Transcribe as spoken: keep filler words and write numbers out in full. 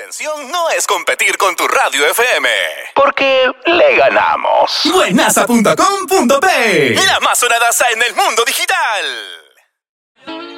intención no es competir con tu radio F M, porque le ganamos. Buenaza punto com punto pe, la más sonadaza en el mundo digital.